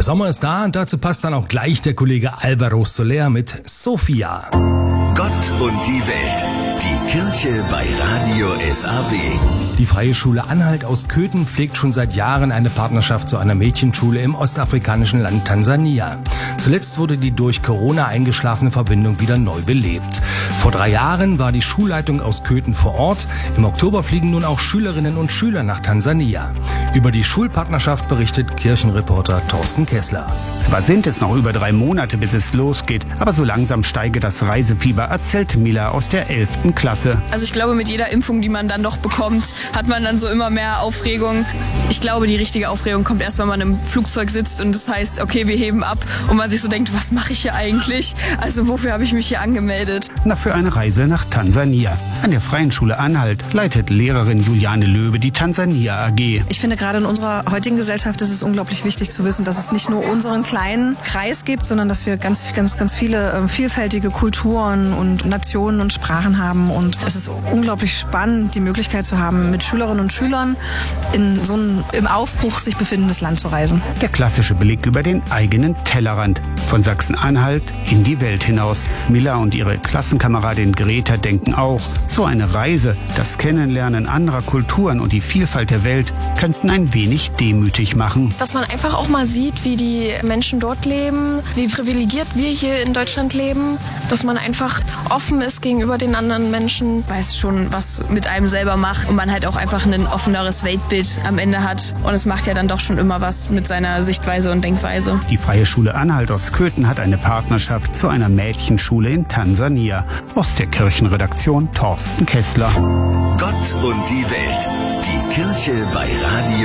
Der Sommer ist da und dazu passt dann auch gleich der Kollege Alvaro Soler mit Sophia. Gott und die Welt. Die Kirche bei Radio SAW. Die Freie Schule Anhalt aus Köthen pflegt schon seit Jahren eine Partnerschaft zu einer Mädchenschule im ostafrikanischen Land Tansania. Zuletzt wurde die durch Corona eingeschlafene Verbindung wieder neu belebt. Vor 3 Jahren war die Schulleitung aus Köthen vor Ort. Im Oktober fliegen nun auch Schülerinnen und Schüler nach Tansania. Über die Schulpartnerschaft berichtet Kirchenreporter Thorsten Kessler. Zwar sind es noch über 3 Monate, bis es losgeht, aber so langsam steige das Reisefieber, erzählt Mila aus der 11. Klasse. Also ich glaube, mit jeder Impfung, die man dann doch bekommt, hat man dann so immer mehr Aufregung. Ich glaube, die richtige Aufregung kommt erst, wenn man im Flugzeug sitzt und es heißt, okay, wir heben ab und man sich so denkt, was mache ich hier eigentlich? Also wofür habe ich mich hier angemeldet? Na, für eine Reise nach Tansania. An der Freien Schule Anhalt leitet Lehrerin Juliane Löbe die Tansania AG. Ich finde, gerade in unserer heutigen Gesellschaft ist es unglaublich wichtig zu wissen, dass es nicht nur unseren kleinen Kreis gibt, sondern dass wir ganz viele vielfältige Kulturen und Nationen und Sprachen haben. Und es ist unglaublich spannend, die Möglichkeit zu haben, mit Schülerinnen und Schülern in so ein im Aufbruch sich befindendes Land zu reisen. Der klassische Blick über den eigenen Tellerrand. Von Sachsen-Anhalt in die Welt hinaus. Mila und ihre Klassenkameradin Greta denken auch, so eine Reise, das Kennenlernen anderer Kulturen und die Vielfalt der Welt könnten ein wenig demütig machen. Dass man einfach auch mal sieht, wie die Menschen dort leben, wie privilegiert wir hier in Deutschland leben, dass man einfach offen ist gegenüber den anderen Menschen. Weiß schon, was mit einem selber macht und man halt auch einfach ein offeneres Weltbild am Ende hat. Und es macht ja dann doch schon immer was mit seiner Sichtweise und Denkweise. Die Freie Schule Anhalt aus Köthen hat eine Partnerschaft zu einer Mädchenschule in Tansania. Aus der Kirchenredaktion Thorsten Kessler. Gott und die Welt. Die Kirche bei Radio